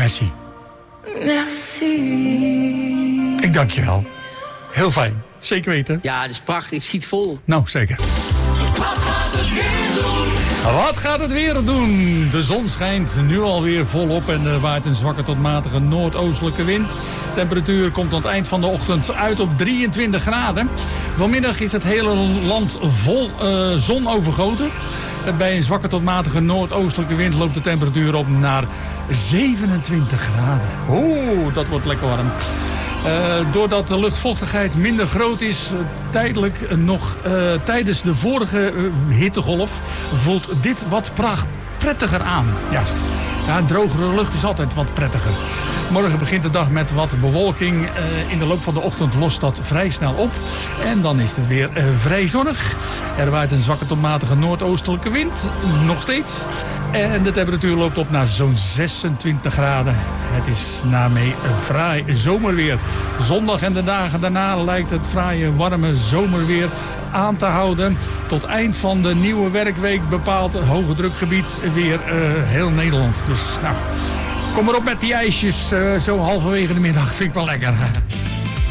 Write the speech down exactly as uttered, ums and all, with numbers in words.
Merci. Merci. Ik dank je wel. Heel fijn. Zeker weten. Ja, dat is prachtig. Ik zie het vol. Nou, zeker. Wat gaat het weer doen? Wat gaat het weer doen? De zon schijnt nu alweer volop en er waait een zwakke tot matige noordoostelijke wind. De temperatuur komt aan het eind van de ochtend uit op drieëntwintig graden. Vanmiddag is het hele land vol uh, zon overgoten. Bij een zwakke tot matige noordoostelijke wind loopt de temperatuur op naar zevenentwintig graden. Oeh, dat wordt lekker warm. Uh, doordat de luchtvochtigheid minder groot is, uh, tijdelijk uh, nog uh, tijdens de vorige uh, hittegolf voelt dit wat pracht prettiger aan. Juist. Ja, drogere lucht is altijd wat prettiger. Morgen begint de dag met wat bewolking. Uh, in de loop van de ochtend lost dat vrij snel op. En dan is het weer uh, vrij zonnig. Er waait een zwakke tot matige noordoostelijke wind. Nog steeds. En de temperatuur loopt op naar zo'n zesentwintig graden. Het is daarmee een fraai zomerweer. Zondag en de dagen daarna lijkt het fraaie warme zomerweer aan te houden. Tot eind van de nieuwe werkweek bepaalt het hoge drukgebied weer uh, heel Nederland. Dus nou, kom maar op met die ijsjes uh, zo halverwege de middag. Vind ik wel lekker.